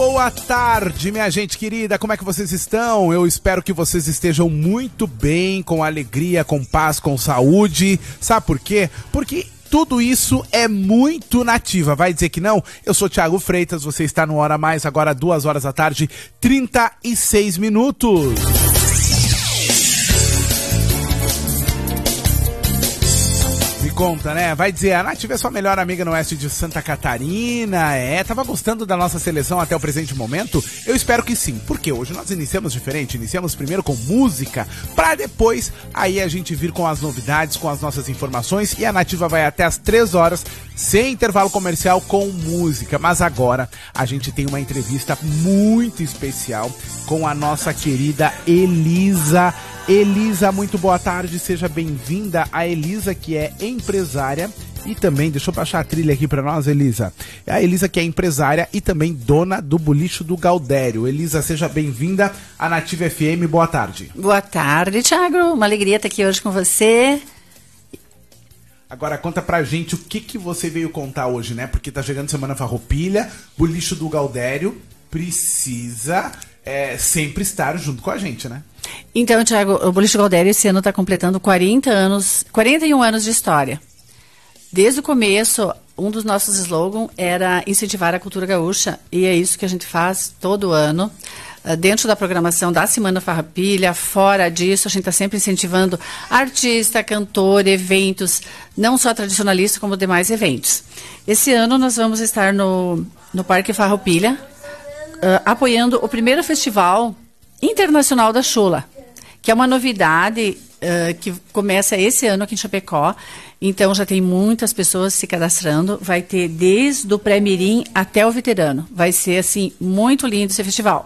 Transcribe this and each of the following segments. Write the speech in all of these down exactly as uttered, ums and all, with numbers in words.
boa tarde, minha gente querida, como é que vocês estão? Eu espero que vocês estejam muito bem, com alegria, com paz, com saúde. Sabe por quê? Porque tudo isso é muito nativa, vai dizer que não? Eu sou Thiago Freitas, você está no Hora Mais, agora duas horas da tarde, trinta e seis minutos. Conta, né? Vai dizer, a Nativa é sua melhor amiga no oeste de Santa Catarina. É, tava gostando da nossa seleção até o presente momento? Eu espero que sim, porque hoje nós iniciamos diferente. Iniciamos primeiro com música, pra depois aí a gente vir com as novidades, com as nossas informações. E a Nativa vai até as três horas, sem intervalo comercial, com música. Mas agora a gente tem uma entrevista muito especial com a nossa querida Elisa. Elisa, muito boa tarde, seja bem-vinda. A Elisa, que é empresária e também, deixa eu baixar a trilha aqui pra nós, Elisa. A Elisa, que é empresária e também dona do Bolicho do Gaudério. Elisa, seja bem-vinda à Nativa F M, boa tarde. Boa tarde, Thiago, uma alegria estar aqui hoje com você. Agora conta pra gente o que, que você veio contar hoje, né? Porque tá chegando Semana Farroupilha, Bolicho do Gaudério precisa é, sempre estar junto com a gente, né? Então, Thiago, o Bolicho do Gaudério esse ano está completando quarenta anos, quarenta e um anos de história. Desde o começo, um dos nossos slogans era incentivar a cultura gaúcha, e é isso que a gente faz todo ano. Dentro da programação da Semana Farroupilha, fora disso, a gente está sempre incentivando artista, cantor, eventos, não só tradicionalistas, como demais eventos. Esse ano nós vamos estar no, no Parque Farroupilha, uh, apoiando o primeiro festival internacional da Chula, que é uma novidade uh, que começa esse ano aqui em Chapecó. Então já tem muitas pessoas se cadastrando. Vai ter desde o pré-mirim até o veterano. Vai ser assim muito lindo esse festival.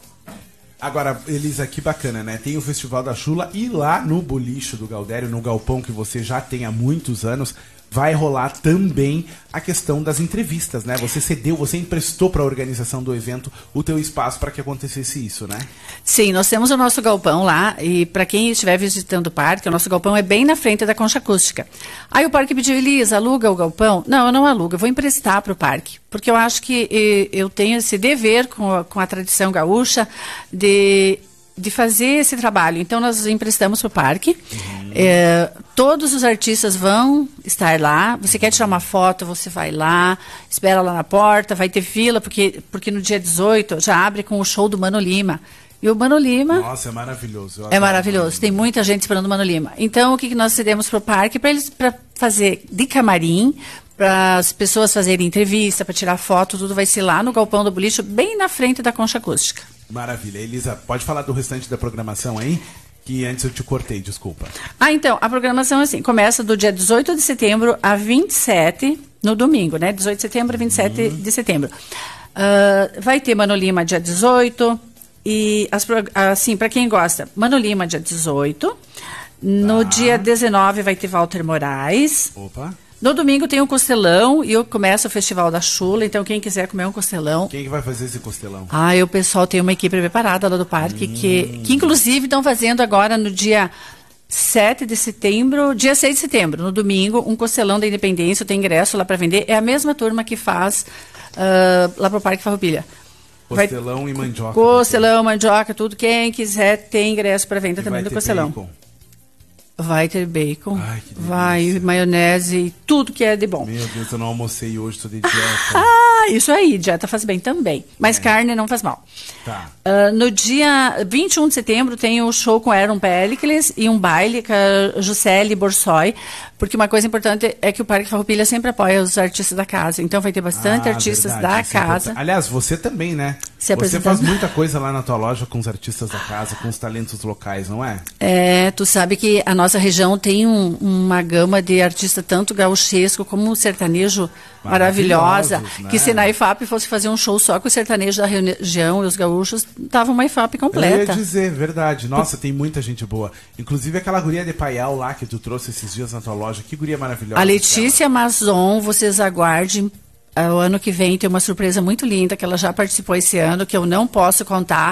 Agora, Elisa, que bacana, né? Tem o Festival da Chula e lá no Bolicho do Gaudério, no galpão que você já tem há muitos anos, vai rolar também a questão das entrevistas, né? Você cedeu, você emprestou para a organização do evento o teu espaço para que acontecesse isso, né? Sim, nós temos o nosso galpão lá e para quem estiver visitando o parque, o nosso galpão é bem na frente da concha acústica. Aí o parque pediu, Elisa, aluga o galpão? Não, eu não alugo, eu vou emprestar para o parque, porque eu acho que e, eu tenho esse dever com a, com a tradição gaúcha de... de fazer esse trabalho. Então, nós emprestamos para o parque. Uhum. É, todos os artistas vão estar lá. Você quer tirar uma foto, você vai lá, espera lá na porta, vai ter fila, porque, porque no dia dezoito já abre com o show do Mano Lima. E o Mano Lima... Nossa, é maravilhoso. É maravilhoso. Tem muita gente esperando o Mano Lima. Então, o que, que nós cedemos para o parque? Para eles pra fazer de camarim, para as pessoas fazerem entrevista, para tirar foto, tudo vai ser lá no galpão do Bolicho, bem na frente da concha acústica. Maravilha. Elisa, pode falar do restante da programação aí? Que antes eu te cortei, desculpa. Ah, então, a programação é assim, começa do dia dezoito de setembro a vinte e sete, no domingo, né? dezoito de setembro a vinte e sete uhum. de setembro. Uh, vai ter Mano Lima dia dezoito, e, as, assim, para quem gosta, Mano Lima dia dezoito, no tá. dia dezenove vai ter Walter Moraes. Opa. No domingo tem um costelão e começa o Festival da Chula, então quem quiser comer um costelão... Quem que vai fazer esse costelão? Ah, o pessoal tem uma equipe preparada lá do parque, hum. que, que inclusive estão fazendo agora no dia sete de setembro, dia seis de setembro, no domingo, um costelão da Independência, tem ingresso lá para vender, é a mesma turma que faz uh, lá pro Parque Farroupilha. Costelão vai, e mandioca. Costelão, mandioca, tudo, quem quiser tem ingresso para venda e também do costelão. Bacon. Vai ter bacon, ai, vai maionese, tudo que é de bom. Meu Deus, eu não almocei hoje, tô de dieta. Ah, isso aí, dieta faz bem também. Mas é. carne não faz mal. Tá. Uh, no dia vinte e um de setembro tem o show com Aaron Pericles e um baile com a Juscelie Borsoi, porque uma coisa importante é que o Parque Farroupilha sempre apoia os artistas da casa. Então vai ter bastante ah, artistas verdade, da casa. É Aliás, você também, né? Se você faz muita coisa lá na tua loja com os artistas da casa, com os talentos locais, não é? É, tu sabe que a nossa região tem um, uma gama de artistas tanto gauchesco como sertanejo maravilhosa, né? Que se na I F A P fosse fazer um show só com os sertanejos da região e os gaúchos, tava uma I F A P completa. Eu ia dizer, verdade. Nossa, tem muita gente boa. Inclusive aquela guria de Paial lá que tu trouxe esses dias na tua loja. Que guria maravilhosa. A Letícia Mazon, vocês aguardem. O ano que vem tem uma surpresa muito linda que ela já participou esse ano, que eu não posso contar.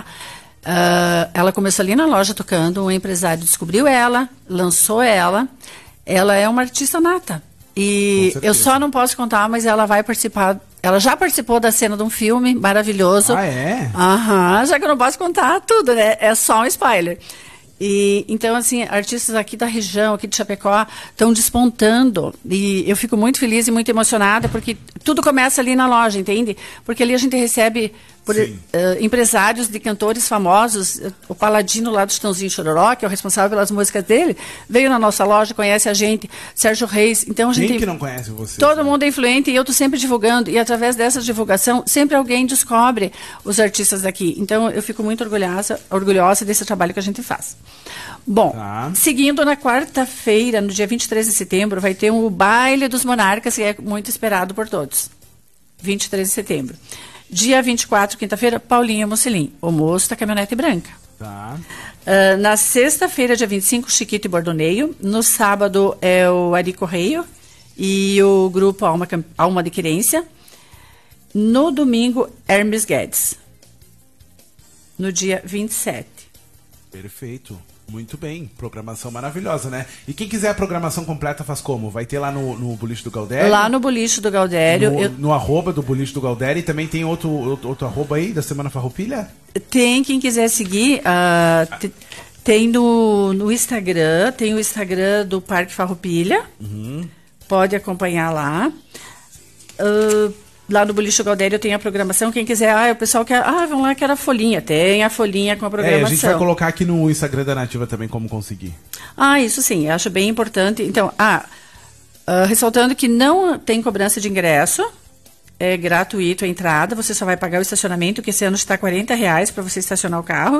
Uh, ela começou ali na loja tocando, um empresário descobriu ela, lançou ela. Ela é uma artista nata. E eu só não posso contar, mas ela vai participar. Ela já participou da cena de um filme maravilhoso. Ah, é? Aham, já que eu não posso contar tudo, né? É só um spoiler. E, então, assim, artistas aqui da região, aqui de Chapecó, estão despontando. E eu fico muito feliz e muito emocionada, porque tudo começa ali na loja, entende? Porque ali a gente recebe por, uh, empresários de cantores famosos. O Paladino lá do Chitãozinho Chororó, que é o responsável pelas músicas dele, veio na nossa loja, conhece a gente, Sérgio Reis. Então, a gente, quem que não conhece você? Todo né? mundo é influente e eu estou sempre divulgando. E através dessa divulgação, sempre alguém descobre os artistas daqui. Então, eu fico muito orgulhosa, orgulhosa desse trabalho que a gente faz. Bom, tá. Seguindo na quarta-feira, no dia vinte e três de setembro, vai ter o Baile dos Monarcas, que é muito esperado por todos. vinte e três de setembro. Dia vinte e quatro, quinta-feira, Paulinha Mocelin, o moço da caminhonete branca. Tá. Uh, na sexta-feira, dia vinte e cinco, Chiquito e Bordoneio. No sábado é o Ari Correio e o grupo Alma, Alma de Querência. No domingo, Hermes Guedes. No dia vinte e sete. Perfeito. Muito bem. Programação maravilhosa, né? E quem quiser a programação completa faz como? Vai ter lá no, no Boliche do Galdério? Lá no Boliche do Galdério. No, eu... no arroba do Boliche do Galdério. E também tem outro, outro, outro arroba aí da Semana Farroupilha? Tem, quem quiser seguir. Uh, t- tem no, no Instagram. Tem o Instagram do Parque Farroupilha. Uhum. Pode acompanhar lá. Uh, Lá no Boliche Galdério tem a programação. Quem quiser, ah, o pessoal quer, ah, vamos lá, quero a folhinha. Tem a folhinha com a programação. É, a gente vai colocar aqui no Instagram da Nativa também como conseguir. Ah, isso sim, acho bem importante. Então, ah, uh, ressaltando que não tem cobrança de ingresso, é gratuito a entrada, você só vai pagar o estacionamento, que esse ano está quarenta reais para você estacionar o carro.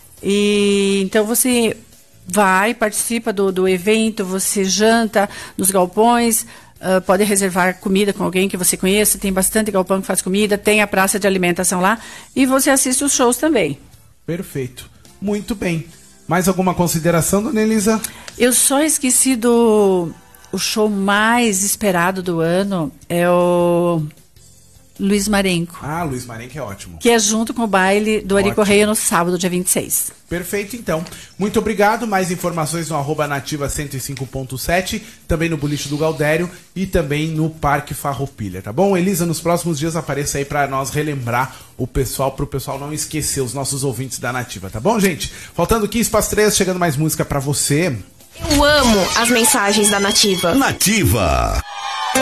E então você vai, participa do, do evento, você janta nos galpões. Uh, pode reservar comida com alguém que você conheça, tem bastante galpão que faz comida, tem a praça de alimentação lá e você assiste os shows também. Perfeito, muito bem. Mais alguma consideração, dona Elisa? Eu só esqueci do o show mais esperado do ano, é o Luiz Marenco. Ah, Luiz Marenco é ótimo. Que é junto com o baile do Ari Correia no sábado, dia vinte e seis. Perfeito, então. Muito obrigado. Mais informações no arroba nativa cento e cinco ponto sete, também no Boliche do Galdério e também no Parque Farroupilha, tá bom? Elisa, nos próximos dias apareça aí pra nós relembrar o pessoal, pro pessoal não esquecer os nossos ouvintes da Nativa, tá bom, gente? Faltando quinze para as três, chegando mais música pra você. Eu amo as mensagens da Nativa. Nativa.